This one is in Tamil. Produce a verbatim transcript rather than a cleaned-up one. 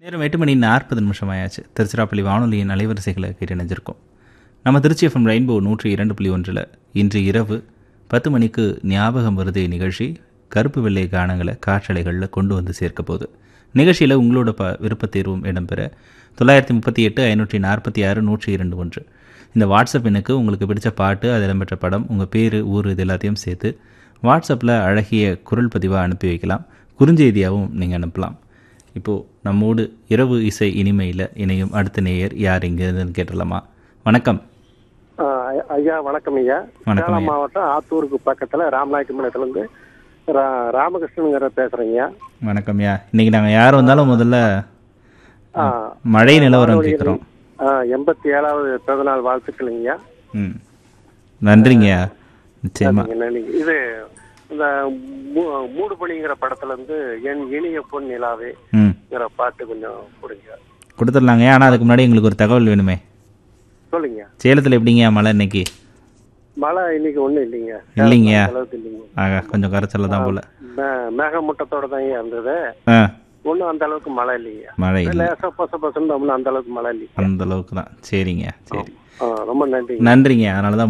நேரம் எட்டு மணி நாற்பது நிமிஷம் ஆயாச்சு. திருச்சிராப்பள்ளி வானொலியின் அலைவரிசைகளை கேட்டு இணைஞ்சிருக்கோம். நம்ம திருச்சி எஃப்எம் ரெயின்போ நூற்றி இரண்டு புள்ளி ஒன்றில் இன்று இரவு பத்து மணிக்கு ஞாபகம் வருதே நிகழ்ச்சி கருப்பு வெள்ளை கானங்களை காற்றலைகளில் கொண்டு வந்து சேர்க்க போகுது. நிகழ்ச்சியில் உங்களோட ப விருப்பத் தேர்வும் இடம்பெற தொள்ளாயிரத்தி முப்பத்தி எட்டு ஐநூற்றி நாற்பத்தி ஆறு நூற்றி இரண்டு ஒன்று இந்த வாட்ஸ்அப் எண்ணுக்கு உங்களுக்கு பிடிச்ச பாட்டு, அது இடம்பெற்ற படம், உங்கள் பேர், ஊர் இது எல்லாத்தையும் சேர்த்து வாட்ஸ்அப்பில் அழகிய குரல் பதிவாக அனுப்பி வைக்கலாம். குறுஞ்செய்தியாகவும் நீங்கள் அனுப்பலாம். இப்போது நம்மோடு இரவு இசை இனிமையில் இணையும் அடுத்த நேயர் யார் இங்கேருந்துன்னு கேட்டுடலாமா? வணக்கம் ஐயா. வணக்கம் ஐயா. வணக்கம் சேலம் ஐயா. மாவட்டம் ஆத்தூருக்கு பக்கத்தில் ராமநாயக்கமலத்துலேருந்து ரா ராமகிருஷ்ணனுங்கிற பேசுகிறேங்க. வணக்கம் ஐயா. இன்றைக்கி நாங்கள் யார் வந்தாலும் முதல்ல மழை நிலவரம் கேட்குறோம். எண்பத்தி ஏழாவது பிறந்தநாள் வாழ்த்துக்கள்ங்கய்யா. ம், நன்றிங்கய்யா. நிச்சயமா. இது இந்த மூ- மூடுபனிங்கிற படத்துல இருந்து என் இனிய பொன் நிலாவேங்கிற ம், பாட்டு கொஞ்சம் கொடுங்க. கொடுத்துடலாங்கய்யா. ஆனால் அதுக்கு முன்னாடி எங்களுக்கு ஒரு தகவல் வேணுமே. சொல்லுங்க. சேலத்தில் எப்படிங்கய்யா மழை இன்னைக்கு? மழை இன்னைக்கு ஒன்றும் இல்லைங்க. இல்லைங்கய்யா. அந்த அளவுக்கு இல்லைங்க. ஆகா, கொஞ்சம் கரைச்சல தான் போல. மே- மேகமூட்டத்தோட தான் இருந்தது. ஆ, ஒன்றும் அந்த அளவுக்கு மழை இல்லைங்க. மழை இல்லை. லேசா பச பசன்னு அந்த அளவுக்கு மழை இல்லைங்க. அந்த அளவுக்கு தான். சரிங்க, சரி. ஆ, ரொம்ப நன்றி. நன்றிங்க. அதனால தான்